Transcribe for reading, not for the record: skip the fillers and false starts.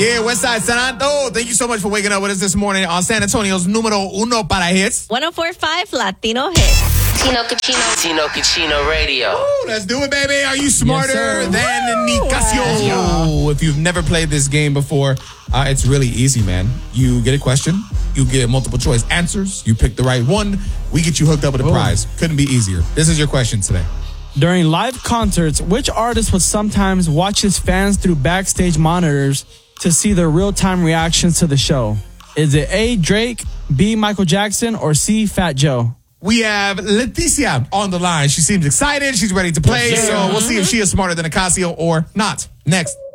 Yeah, Westside Santo. Thank you so much for waking up with us this morning on San Antonio's numero uno para hits. 104.5 Latino Hits. Tino Cucino Radio. Ooh, let's do it, baby. Are you smarter Yes, than Nicasio? Wow. If you've never played this game before, it's really easy, man. You get a question, you get multiple choice answers, you pick the right one, we get you hooked up with a prize. Couldn't be easier. This is your question today. During live concerts, which artist would sometimes watch his fans through backstage monitors to see their real-time reactions to the show? Is it A, Drake, B, Michael Jackson, or C, Fat Joe? We have Leticia on the line. She seems excited. She's ready to play. Yes, so we'll see if she is smarter than Nicasio or not. Next.